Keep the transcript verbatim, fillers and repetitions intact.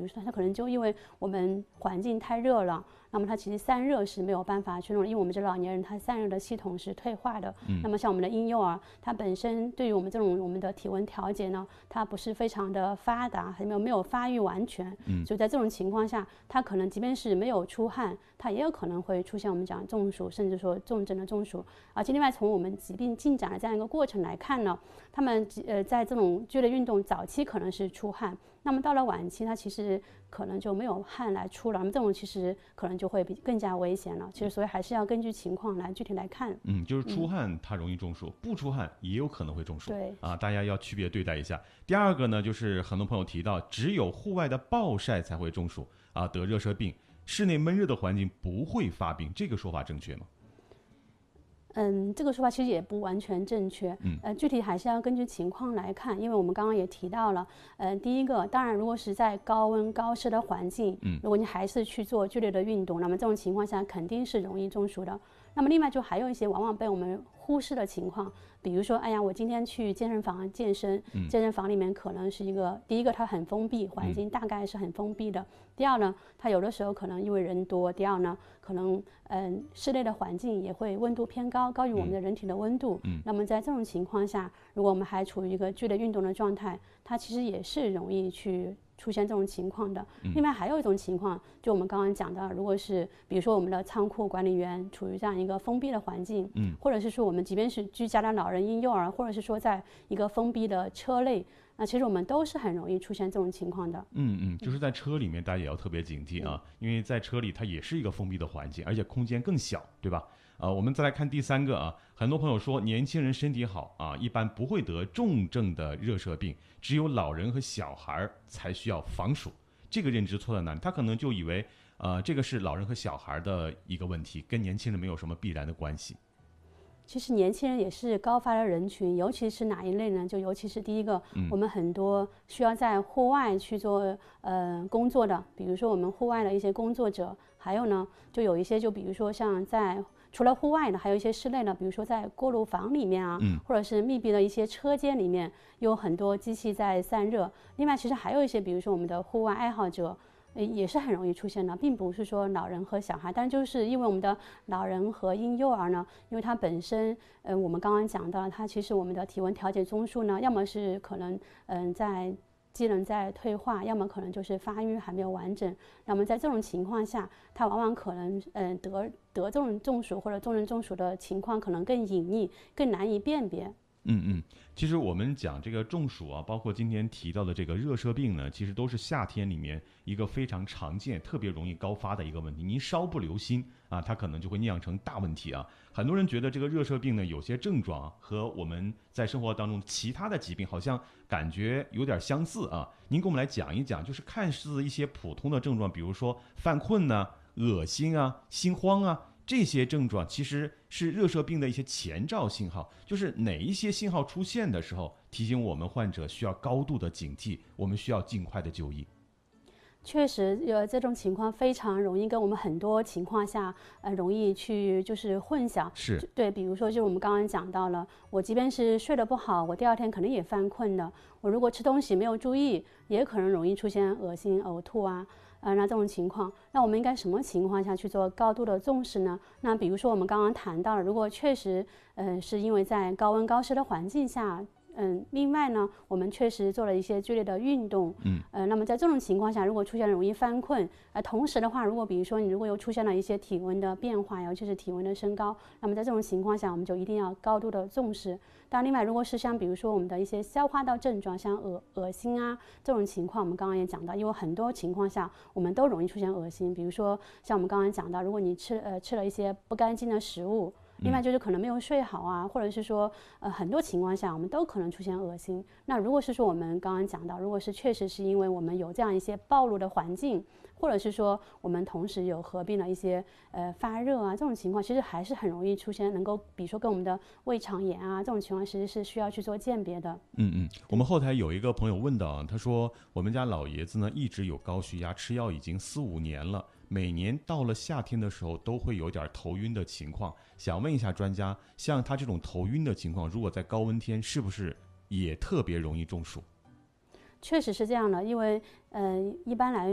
如说它可能就因为我们环境太热了，那么它其实散热是没有办法去弄，因为我们这老年人他散热的系统是退化的。嗯、那么像我们的婴幼儿，它本身对于我们这种我们的体温调节呢，它不是非常的发达，还没有没有发育完全。嗯、所以在这种情况下，它可能即便是没有出汗，它也有可能会出现我们讲中暑，甚至说重症的中暑。而且另外从我们疾病进展的这样一个过程来看呢，他们呃在这种剧烈运动早期可能是出汗，那么到了晚期，它其实可能就没有汗来出了，那么这种其实可能就会比更加危险了。其实所以还是要根据情况来具体来看。 嗯，就是出汗它容易中暑，嗯、不出汗也有可能会中暑。 对啊，大家要区别对待一下。第二个呢，就是很多朋友提到，只有户外的暴晒才会中暑啊，得热射病，室内闷热的环境不会发病，这个说法正确吗？ 嗯，这个说法其实也不完全正确。嗯，呃，具体还是要根据情况来看，因为我们刚刚也提到了，呃，第一个，当然如果是在高温高湿的环境，嗯，如果你还是去做剧烈的运动，那么这种情况下肯定是容易中暑的。那么另外就还有一些往往被我们忽视的情况，比如说，哎呀，我今天去健身房健身，嗯、健身房里面可能是一个，第一个它很封闭，环境大概是很封闭的。嗯、第二呢，它有的时候可能因为人多，第二呢，可能嗯、呃、室内的环境也会温度偏高，高于我们的人体的温度。嗯、那么在这种情况下，如果我们还处于一个剧烈运动的状态，它其实也是容易去出现这种情况的。另外还有一种情况，就我们刚刚讲的，如果是比如说我们的仓库管理员处于这样一个封闭的环境，嗯，或者是说我们即便是居家的老人、婴幼儿，或者是说在一个封闭的车内，那其实我们都是很容易出现这种情况的。 嗯嗯，就是在车里面大家也要特别警惕啊，因为在车里它也是一个封闭的环境，而且空间更小，对吧？啊，我们再来看第三个啊，很多朋友说年轻人身体好啊，一般不会得重症的热射病，只有老人和小孩才需要防暑。这个认知错在哪里？他可能就以为呃这个是老人和小孩的一个问题，跟年轻人没有什么必然的关系。 其实年轻人也是高发的人群，尤其是哪一类呢？就尤其是第一个，嗯、我们很多需要在户外去做呃工作的，比如说我们户外的一些工作者，还有呢，就有一些就比如说像在除了户外的，还有一些室内的，比如说在锅炉房里面啊，嗯、或者是密闭的一些车间里面，有很多机器在散热。另外，其实还有一些，比如说我们的户外爱好者。也是很容易出现的，并不是说老人和小孩，但就是因为我们的老人和婴幼儿呢，因为它本身，呃，我们刚刚讲到，它其实我们的体温调节中枢呢，要么是可能，嗯、呃，在机能在退化，要么可能就是发育还没有完整。那么在这种情况下，它往往可能，嗯、呃，得得这种中暑或者重症中暑的情况可能更隐匿，更难以辨别。 嗯嗯，其实我们讲这个中暑啊，包括今天提到的这个热射病呢，其实都是夏天里面一个非常常见、特别容易高发的一个问题。您稍不留心啊，它可能就会酿成大问题啊。很多人觉得这个热射病呢，有些症状和我们在生活当中其他的疾病好像感觉有点相似啊。您给我们来讲一讲，就是看似一些普通的症状，比如说犯困呢、恶心啊、心慌啊。这些症状其实是热射病的一些前兆信号，就是哪一些信号出现的时候，提醒我们患者需要高度的警惕，我们需要尽快的就医。 确实，有这种情况非常容易跟我们很多情况下，呃，容易去就是混淆。 是对，比如说，就我们刚刚讲到了，我即便是睡得不好，我第二天可能也犯困的。我如果吃东西没有注意，也可能容易出现恶心、呕吐啊。呃，那这种情况，那我们应该什么情况下去做高度的重视呢？那比如说我们刚刚谈到了，如果确实，嗯、呃，是因为在高温高湿的环境下。嗯，另外呢，我们确实做了一些剧烈的运动，嗯，呃，那么在这种情况下，如果出现容易犯困，呃，同时的话，如果比如说你如果又出现了一些体温的变化，尤其是体温的升高，那么在这种情况下，我们就一定要高度的重视。当然，另外如果是像比如说我们的一些消化道症状，像恶恶心啊这种情况，我们刚刚也讲到，因为很多情况下我们都容易出现恶心，比如说像我们刚刚讲到，如果你吃呃吃了一些不干净的食物。另外就是可能没有睡好啊，或者是说，呃，很多情况下我们都可能出现恶心。那如果是说我们刚刚讲到，如果是确实是因为我们有这样一些暴露的环境，或者是说我们同时有合并了一些呃发热啊这种情况，其实还是很容易出现，能够比如说跟我们的胃肠炎啊这种情况，其实是需要去做鉴别的。 嗯嗯，我们后台有一个朋友问到啊，他说我们家老爷子呢一直有高血压，吃药已经四五年了。每年到了夏天的时候都会有点头晕的情况，想问一下专家，像他这种头晕的情况，如果在高温天是不是也特别容易中暑？ 确实是这样的，因为呃一般来